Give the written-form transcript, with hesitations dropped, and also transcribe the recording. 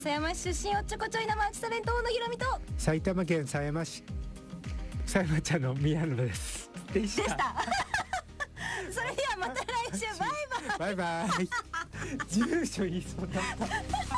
狭山市出身おっちょこちょい生内タレント大野ひろみと埼玉県狭山市狭山茶の宮野ですでした。 それではまた来週バイバイ。 バイバイ。住所言いそうだった。